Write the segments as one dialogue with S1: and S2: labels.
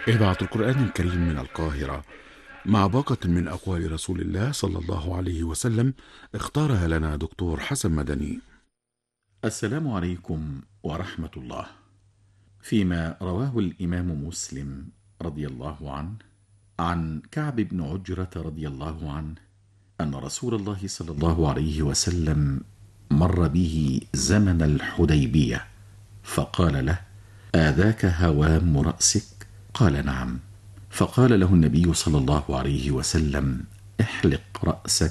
S1: إذاعة القرآن الكريم من القاهرة مع باقة من أقوال رسول الله صلى الله عليه وسلم اختارها لنا دكتور حسن مدني.
S2: السلام عليكم ورحمة الله. فيما رواه الإمام مسلم رضي الله عنه عن كعب بن عجرة رضي الله عنه أن رسول الله صلى الله عليه وسلم مر به زمن الحديبية فقال له: آذاك هوام رأسك؟ قال: نعم. فقال له النبي صلى الله عليه وسلم: احلق رأسك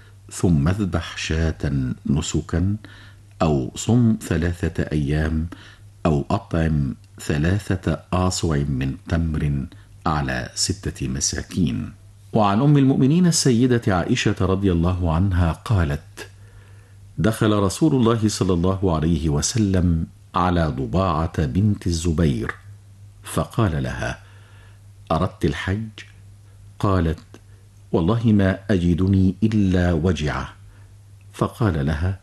S2: ثم اذبح شاة نسكا، أو صم 3 أيام، أو أطعم 3 آصع من تمر على 6 مساكين. وعن أم المؤمنين السيدة عائشة رضي الله عنها قالت: دخل رسول الله صلى الله عليه وسلم على ضباعة بنت الزبير فقال لها: أردت الحج؟ قالت: والله ما أجدني إلا وجعة. فقال لها: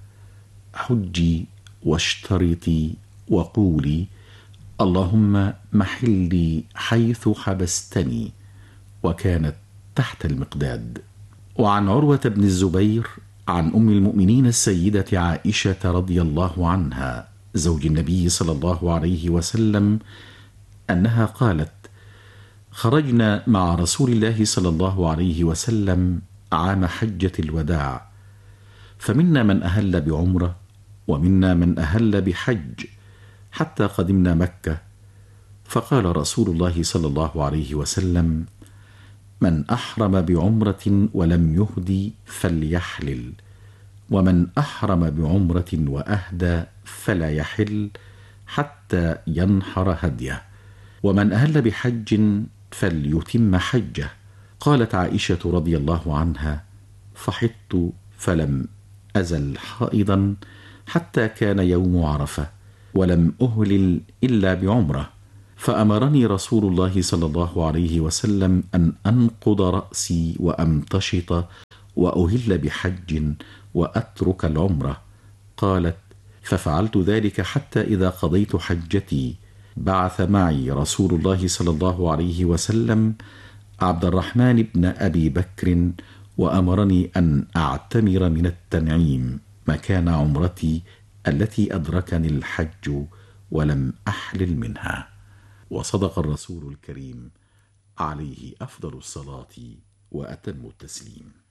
S2: حجي واشترطي وقولي اللهم محلي حيث حبستني. وكانت تحت المقداد. وعن عروة بن الزبير عن أم المؤمنين السيدة عائشة رضي الله عنها زوج النبي صلى الله عليه وسلم أنها قالت: خرجنا مع رسول الله صلى الله عليه وسلم عام حجة الوداع، فمنا من أهل بعمرة ومنا من أهل بحج، حتى قدمنا مكة، فقال رسول الله صلى الله عليه وسلم: من أحرم بعمرة ولم يهدي فليحلل، ومن أحرم بعمرة وأهدى فلا يحل حتى ينحر هديه، ومن أهل بحج فليتم حجه. قالت عائشة رضي الله عنها: فحطت فلم أزل حائضا حتى كان يوم عرفة، ولم أهلل إلا بعمرة، فأمرني رسول الله صلى الله عليه وسلم أن أنقض رأسي وأمتشط وأهل بحج وأترك العمرة. قالت: ففعلت ذلك حتى إذا قضيت حجتي بعث معي رسول الله صلى الله عليه وسلم عبد الرحمن بن أبي بكر، وأمرني أن أعتمر من التنعيم مكان عمرتي التي أدركني الحج ولم أحلل منها. وصدق الرسول الكريم عليه أفضل الصلاة وأتم التسليم.